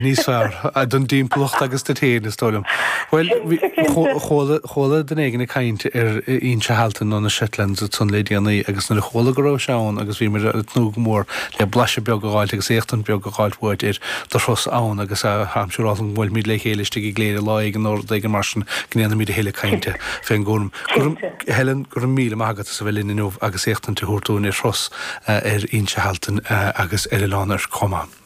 Níos fearr a don dímplocht agus de téad is tólam. Well, chola den éigen caint ionse haltain na Shetlands tún léidiranaí agus na chola go raibh seán agus bhí mar nóg mór le blaise beag go gáil agus éachtain beag go gáil bhid do thros ann agus a hamsúráil bhfuil míad le chéiliste í gléire láig an nóir ag an marsin gnéanana míad héile cainte féin gúm. Helen gur míle mágad sa bhfuil inniuh agus éachtain tuúirtún i thros ionse haltain agus ar lánar comá.